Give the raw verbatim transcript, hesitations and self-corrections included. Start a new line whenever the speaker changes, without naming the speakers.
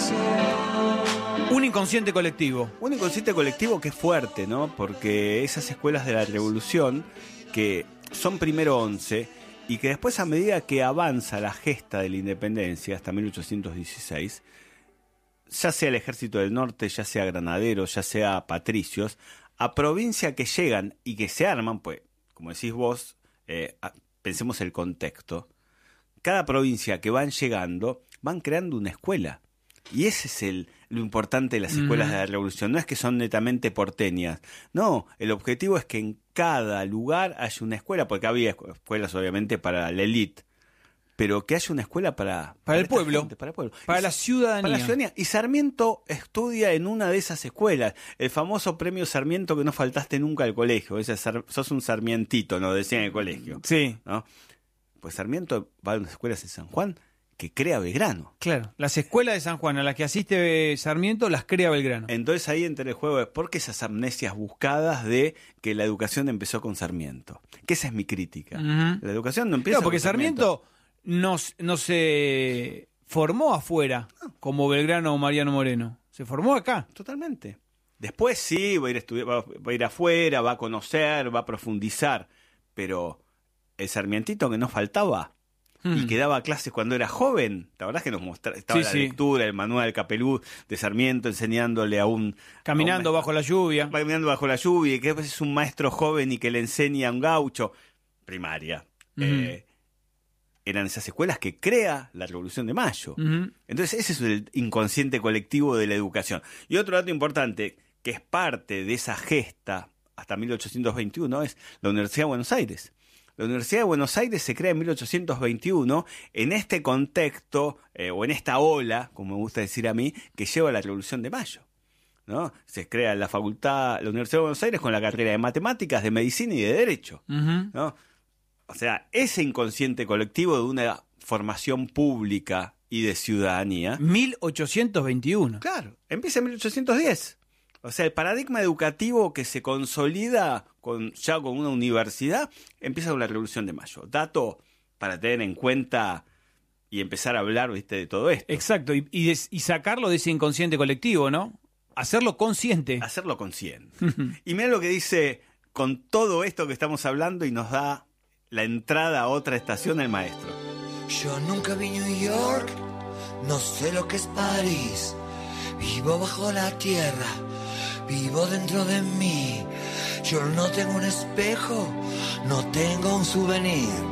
Un inconsciente colectivo.
Un inconsciente colectivo que es fuerte, ¿no? Porque esas escuelas de la revolución, que son primero once, y que después, a medida que avanza la gesta de la independencia, hasta mil ochocientos dieciséis, ya sea el Ejército del Norte, ya sea granaderos, ya sea patricios, a provincia que llegan y que se arman, pues, como decís vos, eh, pensemos el contexto, cada provincia que van llegando, van creando una escuela. Y ese es el, lo importante de las escuelas mm. de la revolución. No es que son netamente porteñas. No, el objetivo es que en cada lugar haya una escuela, porque había escuelas obviamente para la élite, pero que haya una escuela para...
Para, para el pueblo.
Gente, para el pueblo.
Para
y,
la ciudadanía.
Para la ciudadanía. Y Sarmiento estudia en una de esas escuelas. El famoso premio Sarmiento, que no faltaste nunca al colegio. Ese sar, sos un sarmientito, nos decían en el colegio.
Sí.
¿No? Pues Sarmiento va a unas escuelas en San Juan que crea Belgrano.
Claro, las escuelas de San Juan a las que asiste Sarmiento las crea Belgrano.
Entonces ahí entra el juego de por qué esas amnesias buscadas de que la educación empezó con Sarmiento. Que esa es mi crítica. Uh-huh. La educación no empieza
claro, porque
con Sarmiento.
Sarmiento no, no se formó afuera como Belgrano o Mariano Moreno. Se formó acá.
Totalmente. Después sí, va a ir a estudiar, va, va a ir afuera, va a conocer, va a profundizar. Pero el sarmientito que nos faltaba... y que daba clases cuando era joven, la verdad es que nos mostraba, estaba sí, la sí. lectura, el manual Capelú de Sarmiento enseñándole a un...
Caminando a un bajo la lluvia.
Caminando bajo la lluvia, y que después es un maestro joven y que le enseña a un gaucho. Primaria. Uh-huh. Eh, eran esas escuelas que crea la Revolución de Mayo. Uh-huh. Entonces ese es el inconsciente colectivo de la educación. Y otro dato importante, que es parte de esa gesta hasta mil ochocientos veintiuno, es la Universidad de Buenos Aires. La Universidad de Buenos Aires se crea en mil ochocientos veintiuno en este contexto, eh, o en esta ola, como me gusta decir a mí, que lleva a la Revolución de Mayo, ¿no? Se crea la facultad, la Universidad de Buenos Aires con la carrera de Matemáticas, de Medicina y de Derecho, uh-huh. ¿no? O sea, ese inconsciente colectivo de una formación pública y de ciudadanía.
mil ochocientos veintiuno.
Claro, empieza en mil ochocientos diez. O sea, el paradigma educativo que se consolida con, ya con una universidad, empieza con la Revolución de Mayo. Dato para tener en cuenta y empezar a hablar, ¿viste?, de todo esto.
Exacto, y, y, de, y sacarlo de ese inconsciente colectivo, ¿no? Hacerlo consciente.
Hacerlo consciente. Y mira lo que dice con todo esto que estamos hablando y nos da la entrada a otra estación el maestro.
Yo nunca vi New York, no sé lo que es París. Vivo bajo la tierra, vivo dentro de mí. Yo no tengo un espejo, no tengo un souvenir.